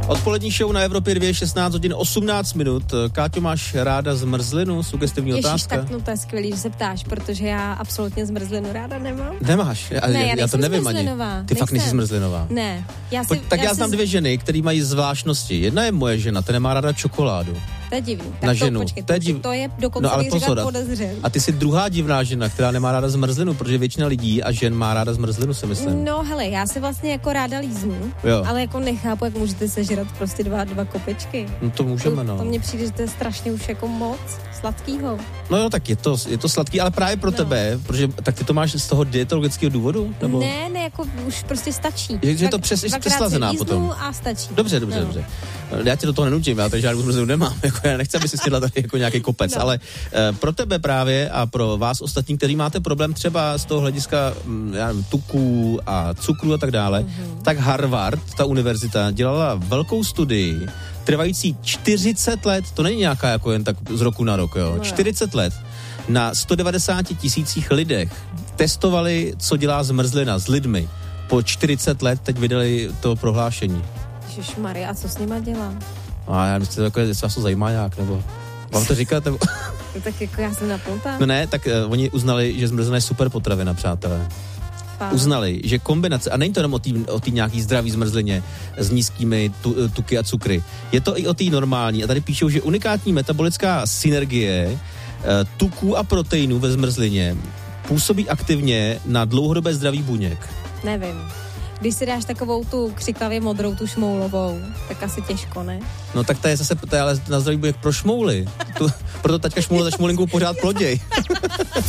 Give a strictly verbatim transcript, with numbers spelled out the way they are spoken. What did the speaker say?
Odpolední show na Evropě dvě, šestnáct hodin osmnáct minut. Káťo, máš ráda zmrzlinu? Sugestivní Ježiš, otázka. tak no to je skvělý, že se ptáš, protože já absolutně zmrzlinu ráda nemám. Nemáš? Já, ne, já, já to nevím ani. Ty nejsem. fakt nejsi zmrzlinová. Ne. Já si, Pojď, tak já, já si znám z... dvě ženy, které mají zvláštnosti. Jedna je moje žena, ta nemá ráda čokoládu. To je divný. Tak na to, ženu. Počkej, to, je div... to je dokonce no, ale bych pozor, říkat podezřel. A ty jsi druhá divná žena, která nemá ráda zmrzlinu, protože většina lidí a žen má ráda zmrzlinu, si myslím. No hele, já si vlastně jako ráda líznu, jo. ale jako nechápu, jak můžete sežrat prostě dva, dva kopečky. No to můžeme, to, no. To mně přijde, že to je strašně už jako moc sladkýho. No jo, tak je to, je to sladký, ale právě pro no. tebe, protože tak ty to máš z toho dietologického důvodu? Nebo? Ne, ne, jako už prostě stačí. Je, že je to přes, přeslazená potom. A stačí. Dobře, dobře, no. dobře. Já tě do toho nenutím, já tady žádnou zmrzlinu nemám, jako já nechci, aby si stěla tady jako nějaký kopec, no. ale uh, pro tebe právě a pro vás ostatní, kteří máte problém třeba z toho hlediska já nevím, tuků a cukru a tak dále, mm-hmm. tak Harvard, ta univerzita, dělala velkou studii, trvající čtyřicet let, to není nějaká jako jen tak z roku na rok, jo, no. čtyřicet let, na sto devadesát tisících lidech testovali, co dělá zmrzlina s lidmi. Po čtyřicet let teď vydali to prohlášení. Ježišmarja, a co s nima dělám? A já myslím, že to vás to zajímá nějak, nebo vám to říkat, nebo... Tak jako já jsem napoutá. No ne, tak uh, oni uznali, že zmrzlina je super potravina, přátelé. Fále. Uznali, že kombinace, a není to jenom o té o nějaký zdravý zmrzlině s nízkými tu, tuky a cukry, je to i o té normální. A tady píšou, že unikátní metabolická synergie uh, tuků a proteinů ve zmrzlině působí aktivně na dlouhodobé zdraví buněk. Nevím. Když si dáš takovou tu křiklavě modrou, tu šmoulovou, tak asi těžko, ne? No tak to je zase, to je ale na zdraví buněk pro šmouly. Tu, proto taťka šmoula za šmoulinkou pořád ploděj.